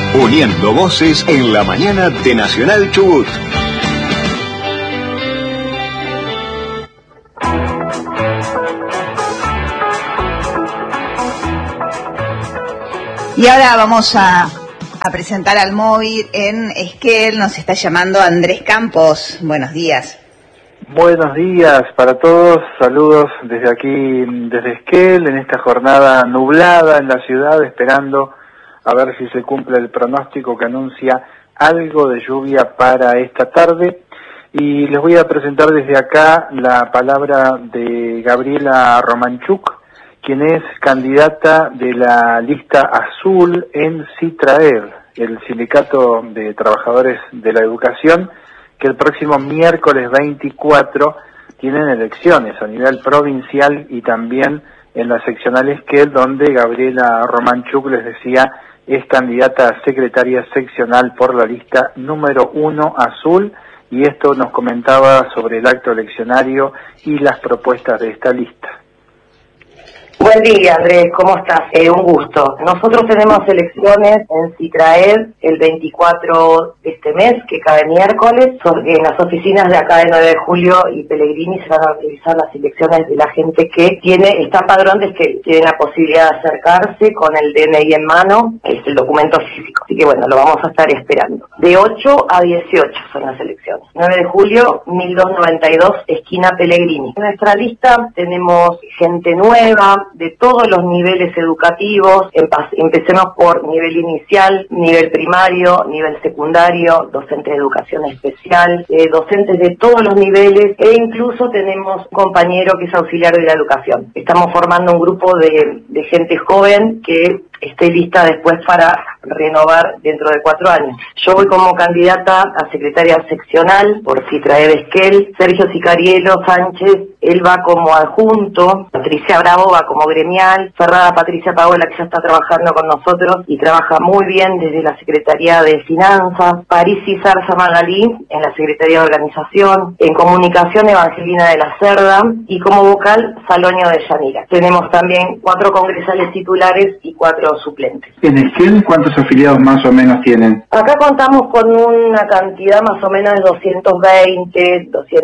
Uniendo voces en la mañana de Nacional Chubut. Y ahora vamos a presentar al móvil en Esquel. Nos está llamando Andrés Campos. Buenos días. Buenos días para todos, saludos desde aquí, desde Esquel, en esta jornada nublada en la ciudad, esperando a ver si se cumple el pronóstico que anuncia algo de lluvia para esta tarde. Y les voy a presentar desde acá la palabra de Gabriela Romanchuk, quien es candidata de la lista azul en CITRAED, el Sindicato de Trabajadores de la Educación, que el próximo miércoles 24 tienen elecciones a nivel provincial y también en la seccional Esquel, donde Gabriela Romanchuk, les decía, es candidata a secretaria seccional por la lista número 1 azul, y esto nos comentaba sobre el acto eleccionario y las propuestas de esta lista. Buen día, Andrés, ¿cómo estás? Un gusto. Nosotros tenemos elecciones en CITRAED el 24 de este mes, que cae miércoles. En las oficinas de acá de 9 de julio y Pellegrini se van a realizar las elecciones de la gente que está padrones, que tienen la posibilidad de acercarse con el DNI en mano, que es el documento físico. Así que bueno, lo vamos a estar esperando. De 8 a 18 son las elecciones. 9 de julio, 1292, esquina Pellegrini. En nuestra lista tenemos gente nueva, de todos los niveles educativos. Empecemos por nivel inicial, nivel primario, nivel secundario, docentes de educación especial, docentes de todos los niveles, e incluso tenemos un compañero que es auxiliar de la educación. Estamos formando un grupo de gente joven que esté lista después para renovar dentro de 4 años. Yo voy como candidata a secretaria seccional por CITRAED Esquel. Sergio Sicarielo Sánchez, él va como adjunto. Patricia Bravo va como gremial. Ferrada Patricia Paola, que ya está trabajando con nosotros y trabaja muy bien desde la Secretaría de Finanzas. Parisi Zarza Magalí en la Secretaría de Organización. En comunicación, Evangelina de la Cerda. Y como vocal, Salonio de Yanira. Tenemos también 4 congresales titulares y 4 suplentes. ¿En Esquel cuántos afiliados más o menos tienen? Acá contamos con una cantidad más o menos de 220,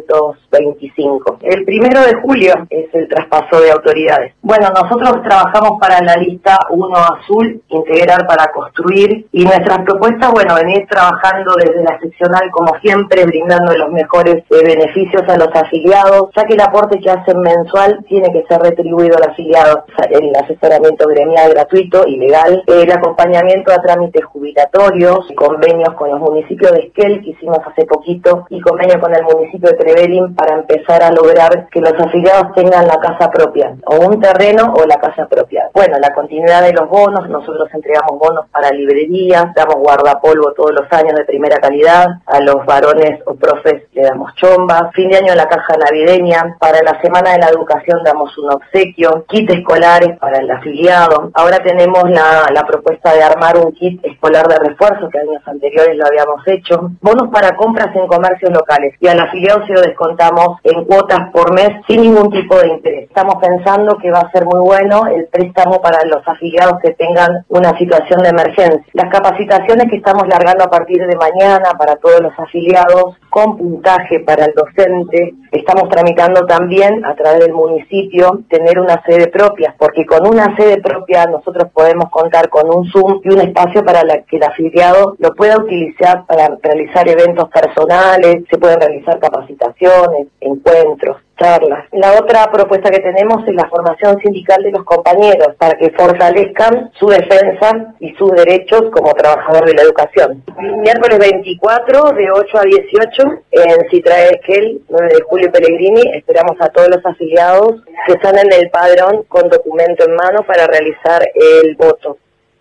225. El 1 de julio es el traspaso de autoridades. Bueno, nosotros trabajamos para la lista 1 azul, integrar para construir, y nuestras propuestas, bueno, venir trabajando desde la seccional como siempre, brindando los mejores beneficios a los afiliados, ya que el aporte que hacen mensual tiene que ser retribuido al afiliado. El asesoramiento gremial gratuito y legal, el acompañamiento a trámites jubilatorios, convenios con los municipios de Esquel que hicimos hace poquito, y convenio con el municipio de Trevelin para empezar a lograr que los afiliados tengan la casa propia, o un terreno o la casa propia. Bueno, la continuidad de los bonos, nosotros entregamos bonos para librerías, damos guardapolvo todos los años de primera calidad, a los varones o profes le damos chombas, fin de año la caja navideña, para la semana de la educación damos un obsequio, kit escolares para el afiliado. Ahora tenemos la propuesta de armar un kit escolar de refuerzo, que años anteriores lo habíamos hecho, bonos para compras en comercios locales, y al afiliado se lo descontamos en cuotas por mes sin ningún tipo de interés. Estamos pensando que va a ser muy bueno el préstamo para los afiliados que tengan una situación de emergencia. Las capacitaciones que estamos largando a partir de mañana para todos los afiliados, con puntaje para el docente. Estamos tramitando también a través del municipio tener una sede propia, porque con una sede propia nosotros podemos contar con un Zoom y un espacio para que el afiliado lo pueda utilizar para realizar eventos personales, se pueden realizar capacitaciones, encuentros, charlas. La otra propuesta que tenemos es la formación sindical de los compañeros para que fortalezcan su defensa y sus derechos como trabajador de la educación. Miércoles 24 de 8 a 18 en CITRAED Esquel, 9 de julio Pellegrini, esperamos a todos los afiliados que están en el padrón con documento en mano para realizar el voto.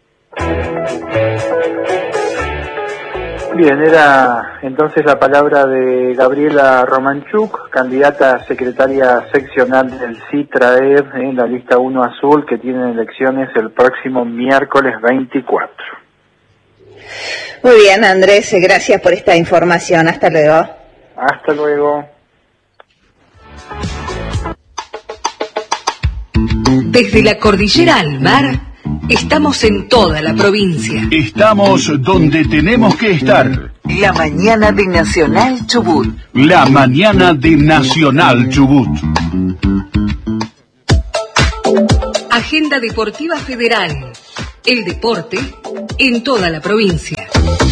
Bien, era entonces la palabra de Gabriela Romanchuk, candidata a secretaria seccional del CITRAED en la lista 1 azul, que tiene elecciones el próximo miércoles 24. Muy bien, Andrés, gracias por esta información. Hasta luego. Hasta luego. Desde la cordillera al mar, Estamos en toda la provincia. Estamos donde tenemos que estar. La mañana de Nacional Chubut. La mañana de Nacional Chubut. Agenda Deportiva Federal. El deporte en toda la provincia.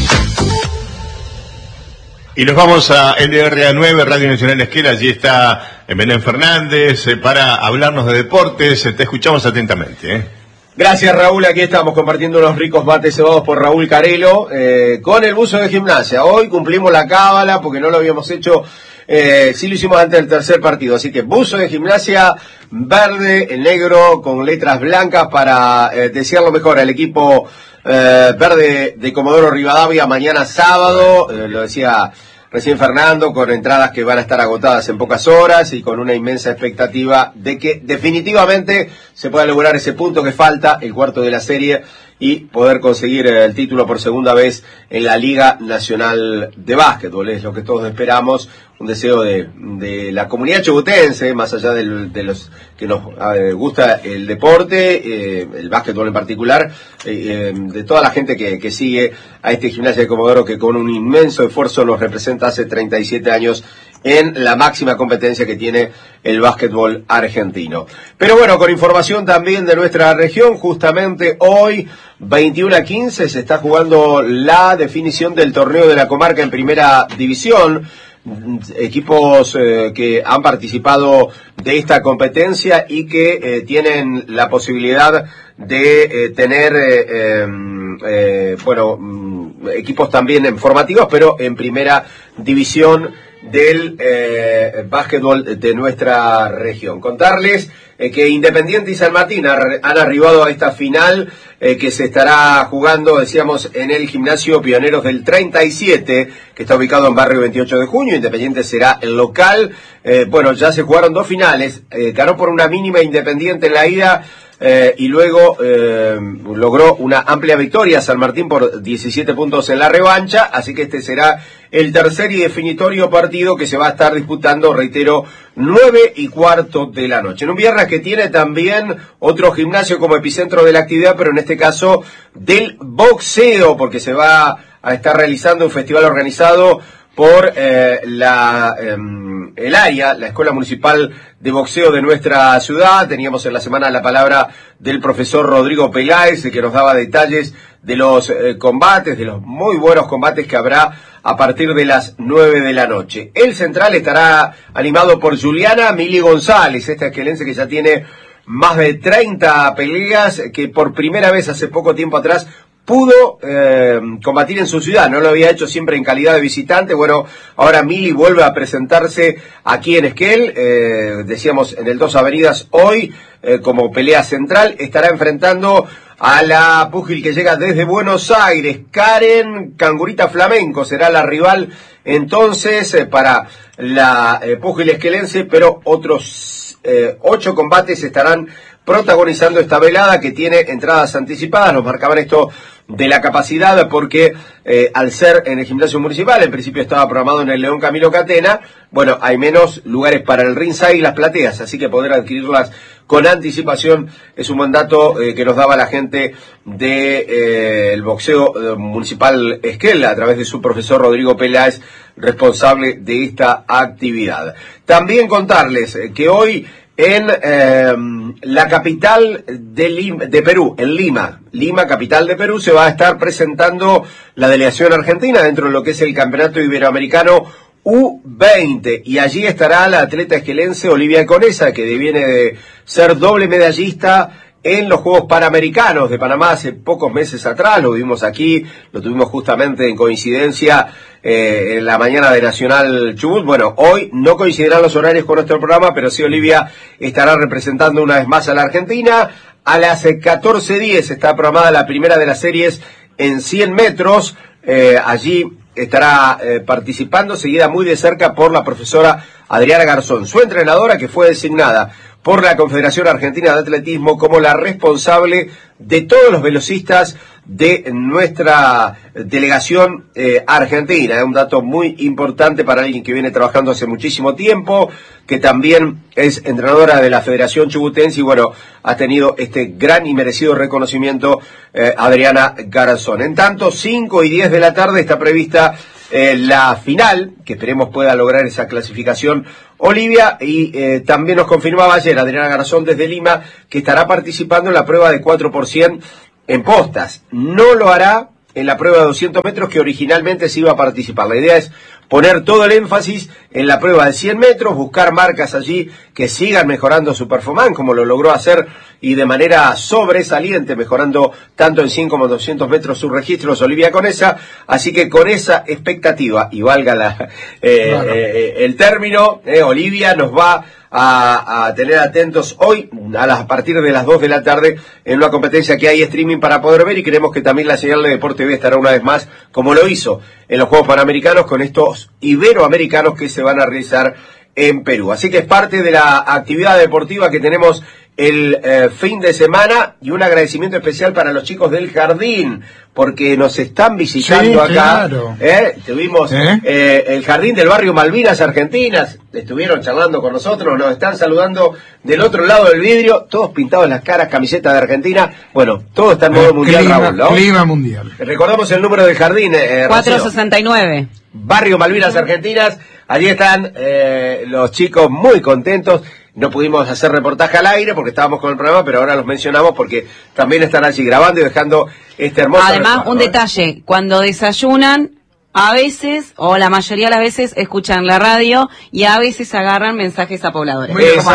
Y nos vamos a LRA9, Radio Nacional Esquel. Allí está Belén Fernández para hablarnos de deportes. Te escuchamos atentamente. Gracias, Raúl. Aquí estamos compartiendo unos ricos mates cebados por Raúl Carelo con el buzo de gimnasia. Hoy cumplimos la cábala porque no lo habíamos hecho. Sí lo hicimos antes del tercer partido. Así que buzo de gimnasia verde, negro con letras blancas para desear lo mejor al equipo verde de Comodoro Rivadavia mañana sábado. Lo decía recién Fernando, con entradas que van a estar agotadas en pocas horas y con una inmensa expectativa de que definitivamente se pueda lograr ese punto que falta, el cuarto de la serie, y poder conseguir el título por segunda vez en la Liga Nacional de Básquetbol. Es lo que todos esperamos, un deseo de la comunidad chubutense, más allá de los que nos gusta el deporte, el básquetbol en particular, de toda la gente que sigue a este Gimnasia de Comodoro, que con un inmenso esfuerzo nos representa hace 37 años en la máxima competencia que tiene el básquetbol argentino. Pero bueno, con información también de nuestra región, justamente hoy, 21:15, se está jugando la definición del torneo de la comarca en primera división. Equipos que han participado de esta competencia y que tienen la posibilidad de tener equipos también formativos, pero en primera división del básquetbol de nuestra región. Contarles que Independiente y San Martín han arribado a esta final que se estará jugando, decíamos, en el Gimnasio Pioneros del 37, que está ubicado en Barrio 28 de Junio. Independiente será el local. Ya se jugaron dos finales. Ganó por una mínima Independiente en la ida. Y luego logró una amplia victoria San Martín por 17 puntos en la revancha, así que este será el tercer y definitorio partido que se va a estar disputando, reitero, 9:15 de la noche. En un viernes que tiene también otro gimnasio como epicentro de la actividad, pero en este caso del boxeo, porque se va a estar realizando un festival organizado por el AIA, la Escuela Municipal de Boxeo de nuestra ciudad. Teníamos en la semana la palabra del profesor Rodrigo Peláez, que nos daba detalles de los combates, de los muy buenos combates que habrá a partir de las 9 de la noche. El central estará animado por Juliana Mili González, esta esquelense que ya tiene más de 30 peleas, que por primera vez hace poco tiempo atrás pudo combatir en su ciudad. No lo había hecho siempre en calidad de visitante. Bueno, ahora Mili vuelve a presentarse aquí en Esquel, decíamos en el 2 Avenidas hoy, como pelea central. Estará enfrentando a la púgil que llega desde Buenos Aires, Karen Cangurita Flamenco, será la rival entonces para la púgil esquelense, pero otros 8 combates estarán protagonizando esta velada, que tiene entradas anticipadas. Nos marcaban esto de la capacidad porque al ser en el gimnasio municipal, en principio estaba programado en el León Camilo Catena, bueno, hay menos lugares para el ringside y las plateas, así que poder adquirirlas con anticipación es un buen dato que nos daba la gente del boxeo municipal Esquel, a través de su profesor Rodrigo Peláez, responsable de esta actividad. También contarles que hoy en la capital de Perú, en Lima, capital de Perú, se va a estar presentando la delegación argentina dentro de lo que es el Campeonato Iberoamericano U20, y allí estará la atleta esquelense Olivia Conesa, que viene de ser doble medallista en los Juegos Panamericanos de Panamá hace pocos meses atrás. Lo vimos aquí, lo tuvimos justamente en coincidencia en la mañana de Nacional Chubut. Bueno, hoy no coincidirán los horarios con nuestro programa, pero sí Olivia estará representando una vez más a la Argentina. A las 14:10 está programada la primera de las series en 100 metros. Allí estará participando, seguida muy de cerca por la profesora Adriana Garzón, su entrenadora, que fue designada por la Confederación Argentina de Atletismo como la responsable de todos los velocistas de nuestra delegación argentina. Es un dato muy importante para alguien que viene trabajando hace muchísimo tiempo, que también es entrenadora de la Federación Chubutense y bueno, ha tenido este gran y merecido reconocimiento Adriana Garzón. En tanto, 5 y 10 de la tarde está prevista la final, que esperemos pueda lograr esa clasificación Olivia, y también nos confirmaba ayer Adriana Garzón desde Lima que estará participando en la prueba de 4% en postas. No lo hará en la prueba de 200 metros que originalmente se iba a participar. La idea es poner todo el énfasis en la prueba de 100 metros, buscar marcas allí que sigan mejorando su performance, como lo logró hacer y de manera sobresaliente, mejorando tanto en 100 como en 200 metros sus registros Olivia Conesa. Así que con esa expectativa, y valga el término, Olivia nos va a tener atentos hoy a partir de las 2 de la tarde en una competencia que hay streaming para poder ver, y creemos que también la señal de Deporte TV estará una vez más, como lo hizo en los Juegos Panamericanos, con estos iberoamericanos que se van a realizar en Perú. Así que es parte de la actividad deportiva que tenemos el fin de semana, y un agradecimiento especial para los chicos del jardín, porque nos están visitando acá. Claro. Tuvimos el jardín del barrio Malvinas Argentinas, estuvieron charlando con nosotros, nos están saludando del otro lado del vidrio, todos pintados en las caras, camiseta de Argentina. Bueno, todo está en modo mundial, Raúl, ¿no? Clima mundial. Recordamos el número del jardín, 469. Barrio Malvinas Argentinas. Allí están los chicos muy contentos. No pudimos hacer reportaje al aire porque estábamos con el programa, pero ahora los mencionamos porque también están allí grabando y dejando este hermoso Además, recuerdo, un detalle, cuando desayunan, a veces, o la mayoría de las veces, escuchan la radio y a veces agarran mensajes a pobladores.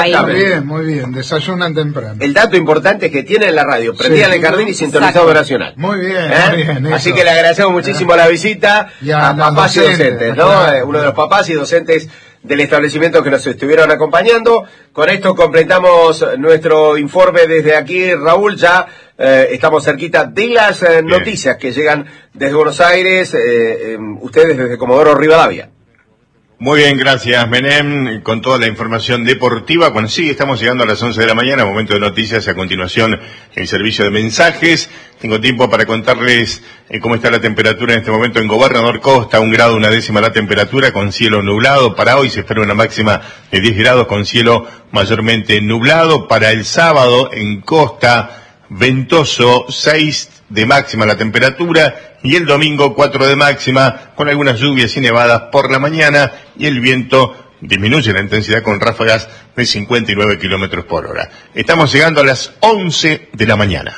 Muy bien, desayunan temprano. El dato importante es que tienen la radio prendida en el jardín y sintonizado Nacional. Muy bien, muy bien. Así que le agradecemos muchísimo la visita a papás y docentes, ¿no? Claro. Uno de los papás y docentes del establecimiento que nos estuvieron acompañando. Con esto completamos nuestro informe desde aquí, Raúl. Ya estamos cerquita de las noticias que llegan desde Buenos Aires, ustedes desde Comodoro Rivadavia. Muy bien, gracias, Menem, con toda la información deportiva. Bueno, sí, estamos llegando a las 11 de la mañana, momento de noticias, a continuación el servicio de mensajes. Tengo tiempo para contarles cómo está la temperatura en este momento en Gobernador Costa, 1 grado, 1/10 la temperatura, con cielo nublado. Para hoy se espera una máxima de 10 grados con cielo mayormente nublado. Para el sábado en Costa, ventoso, 6 de máxima la temperatura, y el domingo 4 de máxima, con algunas lluvias y nevadas por la mañana, y el viento disminuye la intensidad con ráfagas de 59 kilómetros por hora. Estamos llegando a las 11 de la mañana.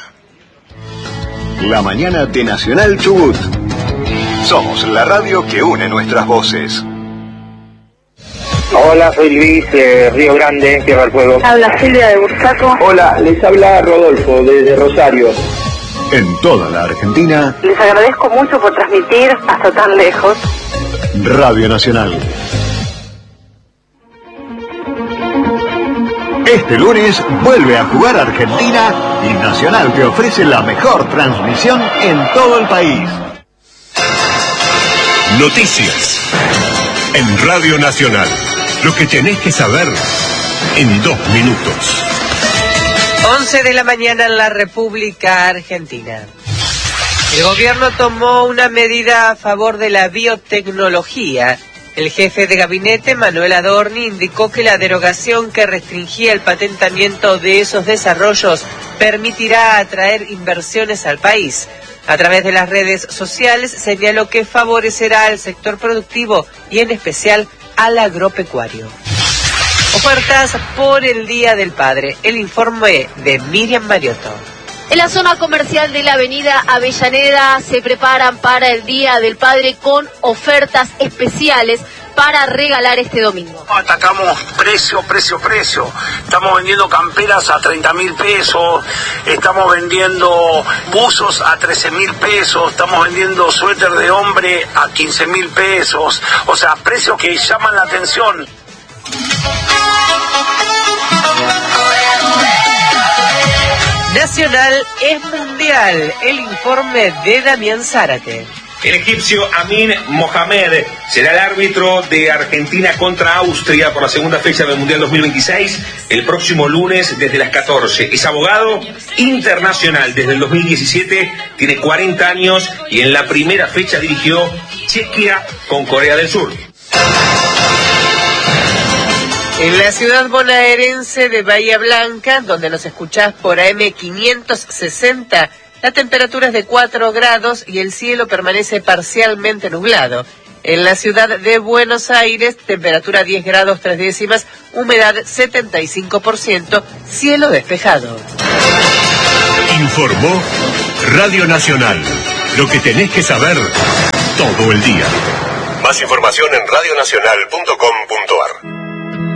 La mañana de Nacional Chubut. Somos la radio que une nuestras voces. Hola, soy Luis de Río Grande, Tierra del Fuego. Habla Silvia de Bursaco. Hola, les habla Rodolfo desde Rosario. En toda la Argentina, Les agradezco mucho por transmitir hasta tan lejos. Radio Nacional. Este lunes vuelve a jugar Argentina y Nacional te ofrece la mejor transmisión en todo el país. Noticias en Radio Nacional. Lo que tenés que saber en 2 minutos. 11 de la mañana en la República Argentina. El gobierno tomó una medida a favor de la biotecnología. El jefe de gabinete, Manuel Adorni, indicó que la derogación que restringía el patentamiento de esos desarrollos permitirá atraer inversiones al país. A través de las redes sociales señaló que favorecerá al sector productivo y en especial al agropecuario. Ofertas por el Día del Padre. El informe de Miriam Mariotto. En la zona comercial de la avenida Avellaneda se preparan para el Día del Padre con ofertas especiales para regalar este domingo. Atacamos precio. Estamos vendiendo camperas a 30.000 pesos, estamos vendiendo buzos a 13.000 pesos, estamos vendiendo suéter de hombre a 15.000 pesos. O sea, precios que llaman la atención. Nacional es mundial. El informe de Damián Zárate. El egipcio Amin Mohamed será el árbitro de Argentina contra Austria por la segunda fecha del Mundial 2026 el próximo lunes desde las 14. Es abogado internacional desde el 2017, tiene 40 años y en la primera fecha dirigió Chequia con Corea del Sur. En la ciudad bonaerense de Bahía Blanca, donde nos escuchás por AM 560, la temperatura es de 4 grados y el cielo permanece parcialmente nublado. En la ciudad de Buenos Aires, temperatura 10 grados 3 décimas, humedad 75%, cielo despejado. Informó Radio Nacional. Lo que tenés que saber todo el día. Más información en radionacional.com.ar.